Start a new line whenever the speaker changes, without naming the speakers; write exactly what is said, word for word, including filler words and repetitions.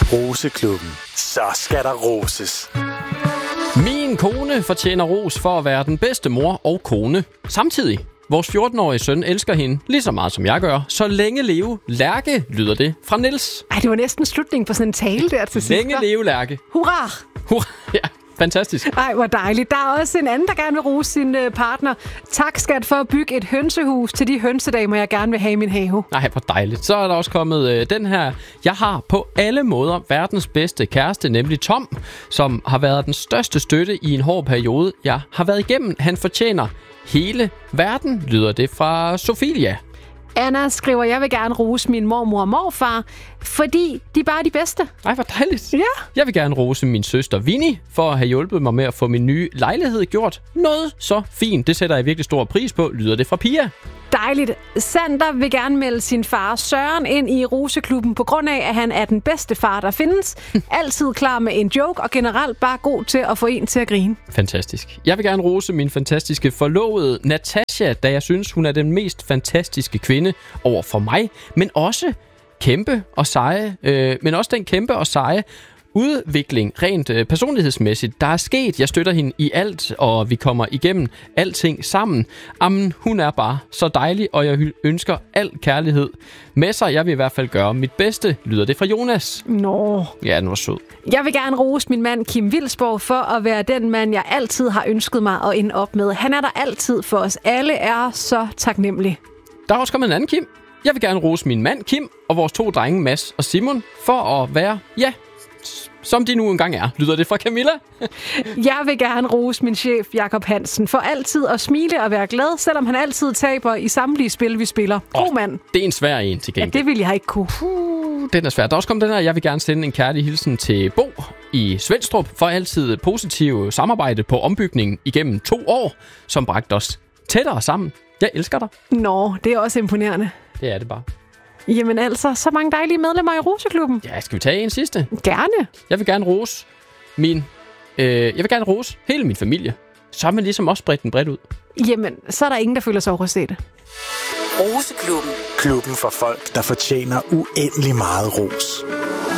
Roseklubben. Så skal der roses.
Min kone fortjener ros for at være den bedste mor og kone samtidig. Vores fjorten-årige søn elsker hende lige så meget, som jeg gør. Så længe leve Lærke, lyder det fra Niels.
Ej, det var næsten slutningen på sådan en tale der til sidst.
Længe leve Lærke.
Hurra!
Hurra, ja. Fantastisk.
Ej, hvor dejligt. Der er også en anden, der gerne vil rose sin øh, partner. Tak, skat, for at bygge et hønsehus til de hønsedamer, jeg gerne vil have i min have.
Nej, hvor dejligt. Så er der også kommet øh, den her. Jeg har på alle måder verdens bedste kæreste, nemlig Tom, som har været den største støtte i en hård periode, jeg har været igennem. Han fortjener hele verden, lyder det fra Sofia.
Anna skriver, jeg vil gerne rose min mormor og morfar, fordi de er bare de bedste.
Ej, hvor dejligt.
Ja.
Jeg vil gerne rose min søster Vinnie for at have hjulpet mig med at få min nye lejlighed gjort noget så fint. Det sætter jeg virkelig stor pris på, lyder det fra Pia.
Dejligt. Sander vil gerne melde sin far Søren ind i Roseklubben på grund af, at han er den bedste far, der findes. Altid klar med en joke og generelt bare god til at få en til at grine.
Fantastisk. Jeg vil gerne rose min fantastiske forlovede Natasha, da jeg synes, hun er den mest fantastiske kvinde over for mig, men også kæmpe og seje, øh, men også den kæmpe og seje udvikling rent øh, personlighedsmæssigt, der er sket. Jeg støtter hende i alt, og vi kommer igennem alting sammen. Jamen, hun er bare så dejlig, og jeg ønsker al kærlighed med sig. Jeg vil i hvert fald gøre mit bedste, lyder det fra Jonas.
Nå.
Ja, den var sød.
Jeg vil gerne rose min mand Kim Vilsborg for at være den mand, jeg altid har ønsket mig at ende op med. Han er der altid for os. Alle er så taknemmelige.
Der er også kommet en anden Kim. Jeg vil gerne rose min mand Kim og vores to drenge Mads og Simon for at være, ja, som de nu engang er, lyder det fra Camilla.
Jeg vil gerne rose min chef Jakob Hansen for altid at smile og være glad, selvom han altid taber i samtlige spil, vi spiller. God oh, mand.
Det er en svær en til gengæld.
Ja, det vil jeg ikke kunne.
Puh, den er svær. Der er også kommet den her. Jeg vil gerne sende en kærlig hilsen til Bo i Svendstrup for altid positiv samarbejde på ombygningen igennem to år, som bragte os tættere sammen. Jeg elsker dig.
Nå, det er også imponerende.
Det er det bare.
Jamen altså, så mange dejlige medlemmer i Roseklubben.
Ja, skal vi tage en sidste?
Gerne.
Jeg vil gerne rose min... Øh, jeg vil gerne rose hele min familie. Så har man ligesom også bredt den bredt ud.
Jamen, så er der ingen, der føler sig overset.
Roseklubben. Klubben for folk, der fortjener uendelig meget ros.